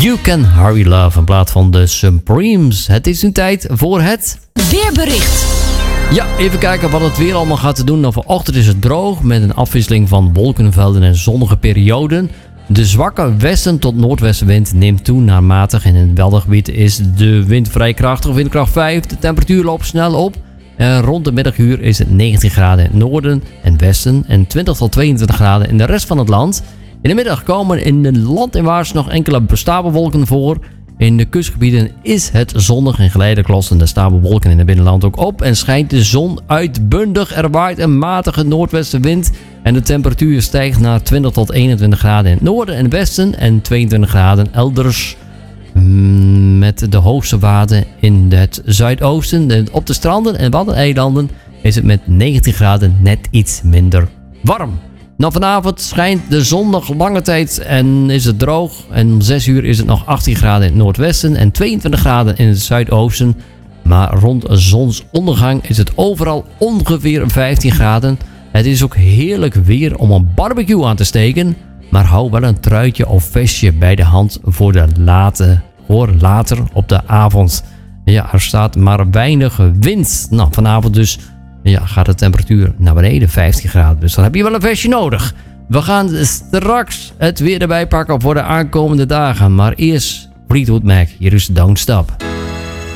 You Can Hurry Love, in plaats van de Supremes. Het is nu tijd voor het weerbericht. Ja, even kijken wat het weer allemaal gaat doen. Nou, vanochtend is het droog met een afwisseling van wolkenvelden en zonnige perioden. De zwakke westen tot noordwestenwind neemt toe naar matig. En in het Waddengebied is de wind vrij krachtig, windkracht 5. De temperatuur loopt snel op. En rond de middaguur is het 19 graden in het noorden en westen en 20 tot 22 graden in de rest van het land. In de middag komen in het landinwaarts nog enkele stapelwolken voor. In de kustgebieden is het zonnig en geleidelijk lossen de stapelwolken in het binnenland ook op en schijnt de zon uitbundig. Er waait een matige noordwestenwind en de temperatuur stijgt naar 20 tot 21 graden in het noorden en westen en 22 graden elders. Met de hoogste waarden in het zuidoosten. Op de stranden en Waddeneilanden is het met 19 graden net iets minder warm. Nou, vanavond schijnt de zon nog lange tijd en is het droog. En om 6 uur is het nog 18 graden in het noordwesten en 22 graden in het zuidoosten. Maar rond zonsondergang is het overal ongeveer 15 graden. Het is ook heerlijk weer om een barbecue aan te steken. Maar hou wel een truitje of vestje bij de hand voor later op de avond. Ja, er staat maar weinig wind. Nou, vanavond dus gaat de temperatuur naar beneden, 15 graden. Dus dan heb je wel een vestje nodig. We gaan straks het weer erbij pakken voor de aankomende dagen. Maar eerst Fleetwood Mac. Hier is Don't Stop.